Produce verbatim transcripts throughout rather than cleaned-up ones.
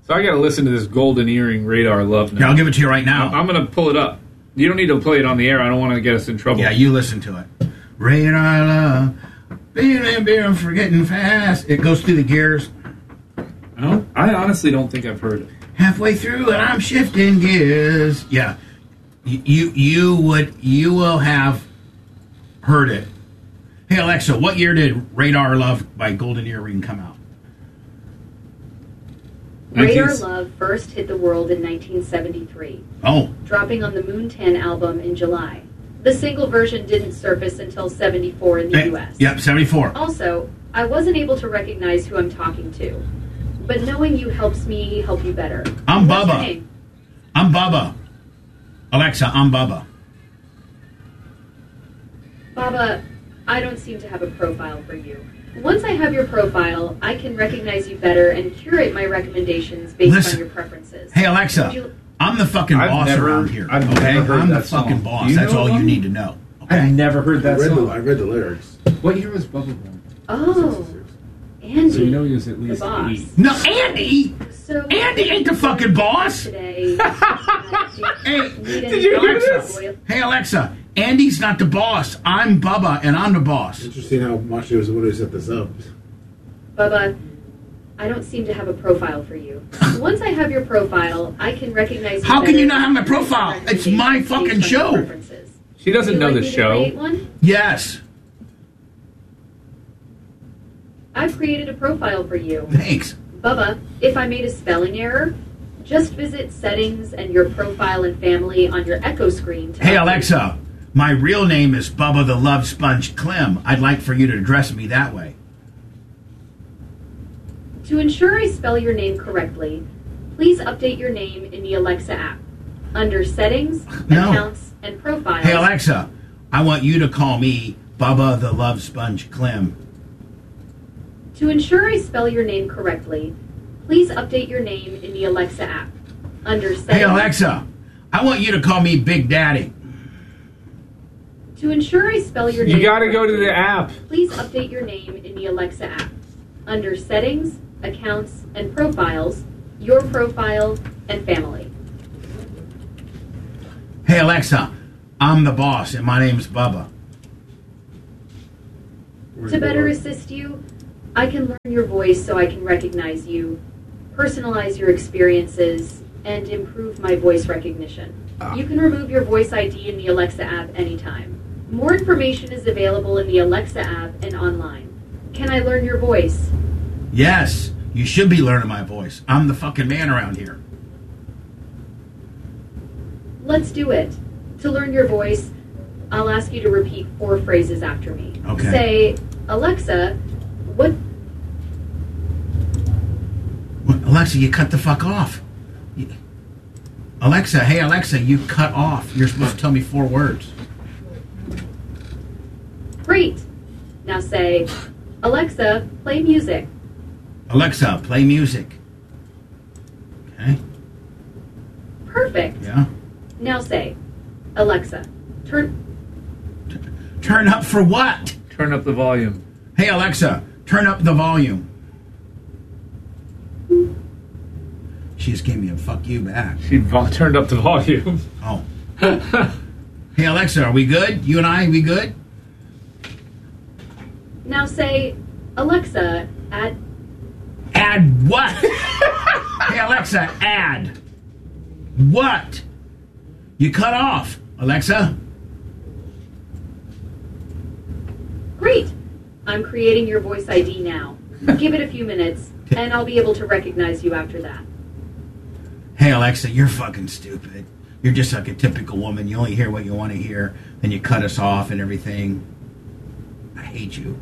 So I got to listen to this Golden Earring Radar Love now. Yeah, I'll give it to you right now. I'm going to pull it up. You don't need to play it on the air. I don't want to get us in trouble. Yeah, you listen to it. Radar Love, being being forgetting fast. It goes through the gears. No, I honestly don't think I've heard it. Halfway through, and I'm shifting gears. Yeah, you you, you would you will have heard it. Hey Alexa, what year did Radar Love by Golden Earring come out? Radar Love first hit the world in nineteen seventy-three. Oh. Dropping on the Moontan album in July. The single version didn't surface until seventy-four in the Hey, U S. Yep, seventy-four. Also, I wasn't able to recognize who I'm talking to. But knowing you helps me help you better. I'm What's your Bubba. name? I'm Bubba. Alexa, I'm Bubba. Baba, I don't seem to have a profile for you. Once I have your profile, I can recognize you better and curate my recommendations based Listen. on your preferences. Hey Alexa, Would you- I'm the fucking I've boss never- around here. I've okay, never heard I'm the that fucking song. boss. Do you That's know all it, you Mom? need to know. Okay. I've never heard I that read, the, song. I read the lyrics. What year was Bubba born? Oh, Andy. So you know he was at the least boss. eight. No, Andy. So Andy ain't the fucking boss. Today. Hey, did you hear this? Hey Alexa, Andy's not the boss. I'm Bubba, and I'm the boss. Interesting how Mashi was the one who set this up. Bubba, I don't seem to have a profile for you. Once I have your profile, I can recognize you How can better you not have my and profile? make It's my recommendations fucking based on your show. preferences. She doesn't Would you know like the me to show. create one? Yes. I've created a profile for you. Thanks. Bubba, if I made a spelling error, just visit settings and your profile and family on your Echo screen. To Hey update. Alexa, my real name is Bubba the Love Sponge Clem. I'd like for you to address me that way. To ensure I spell your name correctly, please update your name in the Alexa app. Under settings, No. accounts, and profiles. Hey Alexa, I want you to call me Bubba the Love Sponge Clem. To ensure I spell your name correctly, please update your name in the Alexa app. Under settings. Hey Alexa, I want you to call me Big Daddy. To ensure I spell your You name got to go to correctly, the app. please update your name in the Alexa app. Under settings, accounts, and profiles, your profile, and family. Hey Alexa, I'm the boss and my name's Bubba. To better assist you, I can learn your voice so I can recognize you, personalize your experiences, and improve my voice recognition. Ah. You can remove your voice I D in the Alexa app anytime. More information is available in the Alexa app and online. Can I learn your voice? Yes, you should be learning my voice. I'm the fucking man around here. Let's do it. To learn your voice, I'll ask you to repeat four phrases after me. Okay. Say, Alexa, what... What, Alexa, you cut the fuck off. You- Alexa, hey Alexa, you cut off. You're supposed to tell me four words. Great. Now say, Alexa, play music. Alexa, play music. Okay, Perfect. yeah. Now say, Alexa, turn... Turn up for what? Turn up the volume. Hey Alexa, turn up the volume. She just gave me a fuck you back. She vo- turned up the volume. Oh. Hey Alexa, are we good? You and I, we good? Now say, Alexa, add... Add what? Hey Alexa, add. What? You cut off, Alexa. Great. I'm creating your voice I D now. Give it a few minutes, and I'll be able to recognize you after that. Hey Alexa, you're fucking stupid. You're just like a typical woman. You only hear what you want to hear, then you cut us off and everything. I hate you.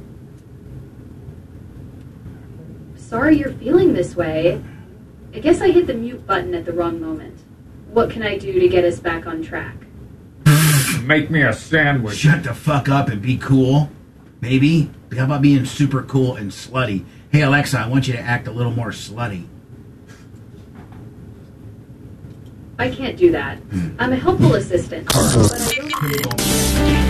Sorry you're feeling this way. I guess I hit the mute button at the wrong moment. What can I do to get us back on track? Make me a sandwich. Shut the fuck up and be cool. Maybe. How about being super cool and slutty? Hey Alexa, I want you to act a little more slutty. I can't do that. I'm a helpful assistant, but I don't